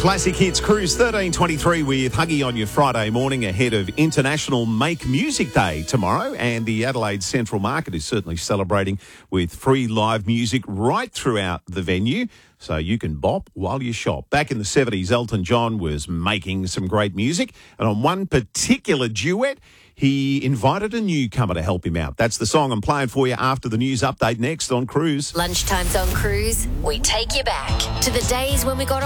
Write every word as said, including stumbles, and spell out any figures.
Classic Hits Cruise thirteen twenty-three with Huggy on your Friday morning ahead of International Make Music Day tomorrow, and the Adelaide Central Market is certainly celebrating with free live music right throughout the venue, so you can bop while you shop. Back in the seventies, Elton John was making some great music, and on one particular duet, he invited a newcomer to help him out. That's the song I'm playing for you after the news update next on Cruise. Lunchtimes on Cruise, we take you back to the days when we got